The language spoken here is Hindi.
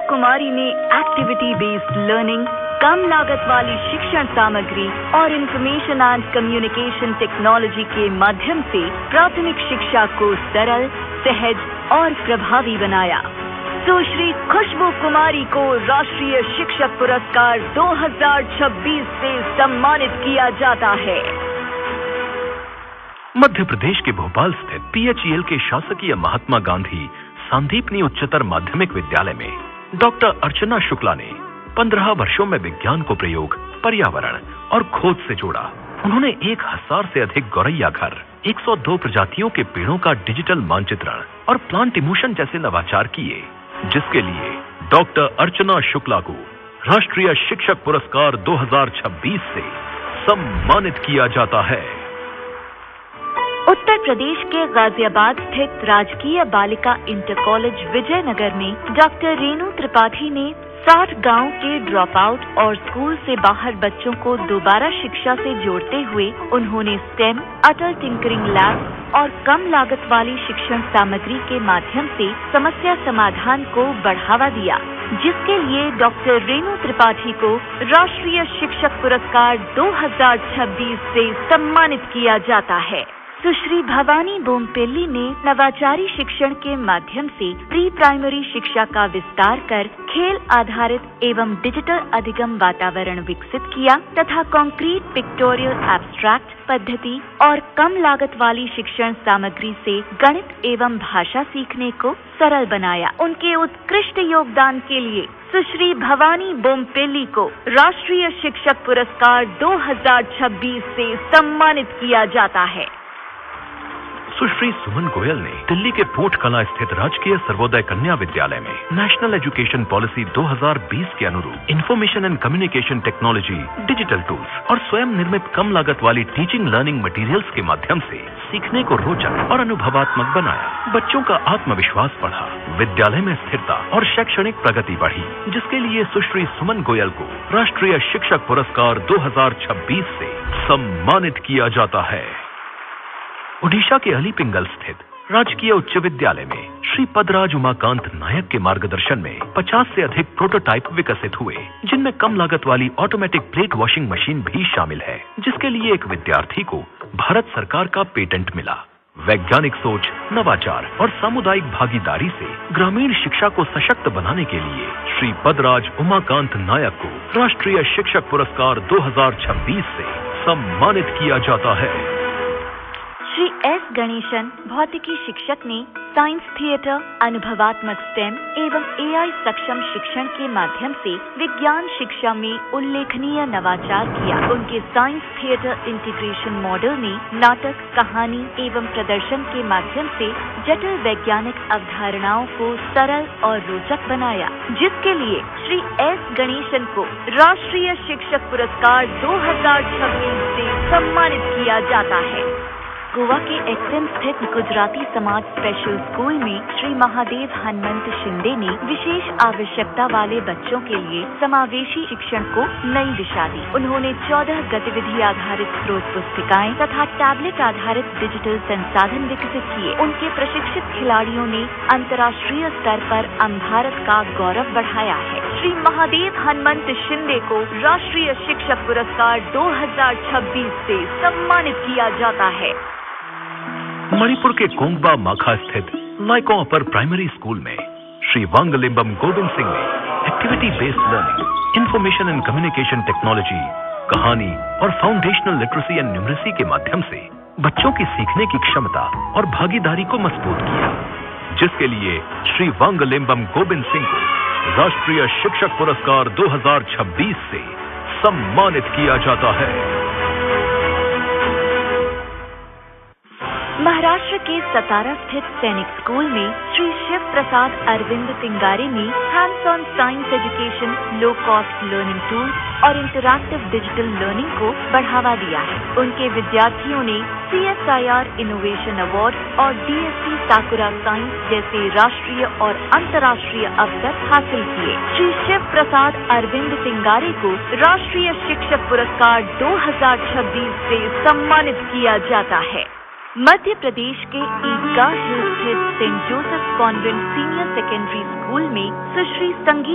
कुमारी ने एक्टिविटी बेस्ड लर्निंग, कम लागत वाली शिक्षण सामग्री और इंफॉर्मेशन एंड कम्युनिकेशन टेक्नोलॉजी के माध्यम से प्राथमिक शिक्षा को सरल, सहज और प्रभावी बनाया। सुश्री खुशबू कुमारी को राष्ट्रीय शिक्षक पुरस्कार 2026 से सम्मानित किया जाता है। मध्य प्रदेश के भोपाल स्थित PHEL के शासकीय महात्मा गांधी सांदीपनी उच्चतर माध्यमिक विद्यालय में डॉक्टर अर्चना शुक्ला ने 15 वर्षों में विज्ञान को प्रयोग, पर्यावरण और खोज से जोड़ा। उन्होंने 1000 से अधिक गौरैया घर, 102 प्रजातियों के पेड़ों का डिजिटल मानचित्रण और प्लांट इमोशन जैसे नवाचार किए, जिसके लिए डॉक्टर अर्चना शुक्ला को राष्ट्रीय शिक्षक पुरस्कार 2026 से सम्मानित किया जाता है। उत्तर प्रदेश के गाजियाबाद स्थित राजकीय बालिका इंटर कॉलेज विजयनगर में डॉक्टर रेणु त्रिपाठी ने 60 गांव के ड्रॉप आउट और स्कूल से बाहर बच्चों को दोबारा शिक्षा से जोड़ते हुए उन्होंने स्टेम, अटल टिंकरिंग लैब और कम लागत वाली शिक्षण सामग्री के माध्यम से समस्या समाधान को बढ़ावा दिया, जिसके लिए डॉक्टर रेणु त्रिपाठी को राष्ट्रीय शिक्षक पुरस्कार 2026 से सम्मानित किया जाता है। सुश्री भवानी बोमपेल्ली ने नवाचारी शिक्षण के माध्यम से प्री प्राइमरी शिक्षा का विस्तार कर खेल आधारित एवं डिजिटल अधिगम वातावरण विकसित किया तथा कंक्रीट पिक्टोरियल एब्स्ट्रैक्ट पद्धति और कम लागत वाली शिक्षण सामग्री से गणित एवं भाषा सीखने को सरल बनाया। उनके उत्कृष्ट योगदान के लिए सुश्री भवानी बोमपेल्ली को राष्ट्रीय शिक्षक पुरस्कार 2026 से सम्मानित किया जाता है। सुश्री सुमन गोयल ने दिल्ली के पोर्ट कला स्थित राजकीय सर्वोदय कन्या विद्यालय में नेशनल एजुकेशन पॉलिसी 2020 के अनुरूप information and communication technology, digital tools और स्वयं निर्मित कम लागत वाली टीचिंग लर्निंग मटेरियल्स के माध्यम से सीखने को रोचक और अनुभवात्मक बनाया। बच्चों का आत्मविश्वास बढ़ा, विद्यालय में स्थिरता और शैक्षणिक प्रगति बढ़ी, जिसके लिए सुश्री सुमन गोयल को राष्ट्रीय शिक्षक पुरस्कार 2026 से सम्मानित किया जाता है। ओडिशा के अलीपिंगल स्थित राजकीय उच्च विद्यालय में श्री पदराज उमाकांत नायक के मार्गदर्शन में 50 से अधिक प्रोटोटाइप विकसित हुए, जिनमें कम लागत वाली ऑटोमेटिक प्लेट वॉशिंग मशीन भी शामिल है, जिसके लिए एक विद्यार्थी को भारत सरकार का पेटेंट मिला। वैज्ञानिक सोच, नवाचार और सामुदायिक भागीदारी से ग्रामीण शिक्षा को सशक्त बनाने के लिए श्री पदराज उमाकांत नायक को राष्ट्रीय शिक्षक पुरस्कार 2026 से सम्मानित किया जाता है। श्री एस गणेशन भौतिकी शिक्षक ने साइंस थिएटर, अनुभवात्मक स्टेम एवं AI सक्षम शिक्षण के माध्यम से विज्ञान शिक्षा में उल्लेखनीय नवाचार किया। उनके साइंस थिएटर इंटीग्रेशन मॉडल ने नाटक, कहानी एवं प्रदर्शन के माध्यम से जटिल वैज्ञानिक अवधारणाओं को सरल और रोचक बनाया, जिसके लिए श्री एस गणेशन को राष्ट्रीय शिक्षक पुरस्कार 2026 से सम्मानित किया जाता है। गोवा के एक्सेम स्थित गुजराती समाज स्पेशल स्कूल में श्री महादेव हनुमंत शिंदे ने विशेष आवश्यकता वाले बच्चों के लिए समावेशी शिक्षण को नई दिशा दी। उन्होंने 14 गतिविधि आधारित स्रोत पुस्तिकाएं तथा टैबलेट आधारित डिजिटल संसाधन विकसित किए। उनके प्रशिक्षित खिलाड़ियों ने अंतर्राष्ट्रीय स्तर पर भारत का गौरव बढ़ाया है। श्री महादेव हनुमंत शिंदे को राष्ट्रीय शिक्षक पुरस्कार 2026 से सम्मानित किया जाता है। मणिपुर के कोंगबा माखा स्थित लाइको अपर प्राइमरी स्कूल में श्री वांगलिंबम गोविंद सिंह ने activity based learning, information and communication technology, कहानी और फाउंडेशनल लिटरेसी एंड न्यूमरेसी के माध्यम से बच्चों की सीखने की क्षमता और भागीदारी को मजबूत किया, जिसके लिए श्री वांगलिंबम गोविंद सिंह को राष्ट्रीय शिक्षक पुरस्कार 2026 से सम्मानित किया जाता है। महाराष्ट्र के सतारा स्थित सैनिक स्कूल में श्री शिव प्रसाद अरविंद तिंगारे ने hands on science education, low cost learning tools और इंटरैक्टिव डिजिटल लर्निंग को बढ़ावा दिया है। उनके विद्यार्थियों ने CSIR इनोवेशन अवार्ड और DSC साकुरा साइंस जैसे राष्ट्रीय और अंतर्राष्ट्रीय अवसर हासिल किए। श्री शिव प्रसाद अरविंद तिंगारे को राष्ट्रीय शिक्षक पुरस्कार 2026 से सम्मानित किया जाता है। मध्य प्रदेश के ईदगाह हिल स्थित Saint Joseph convent senior secondary school में सुश्री संगीत